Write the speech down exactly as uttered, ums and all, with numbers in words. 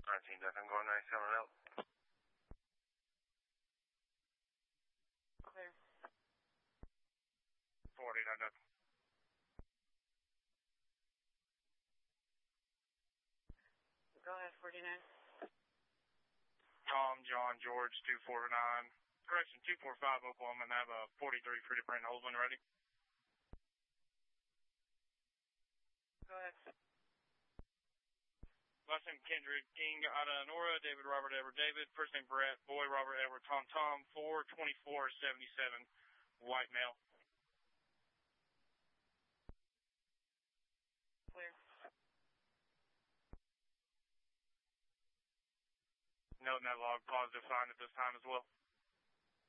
nineteen, nothing going ninety-seven out. Clear. forty-nine, nothing. Go ahead, forty-nine. Tom, John, George, two four nine. Correction, two four five, Oklahoma, and I have a forty-three free to print. Hold when ready. Go ahead. Last name Kendrick King out of Nora, David Robert Edward David. First name Brett, Boy Robert Edward Tom Tom, four twenty-four seventy-seven, white male. Clear. Note in that log, positive sign at this time as well.